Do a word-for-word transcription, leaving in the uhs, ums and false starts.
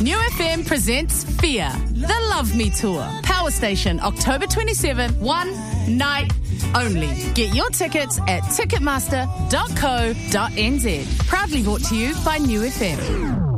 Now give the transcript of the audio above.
New F M presents Fear, the Love Me Tour. Power Station, October twenty-seventh, one night only. Get your tickets at ticketmaster dot co dot n z. Proudly brought to you by New F M.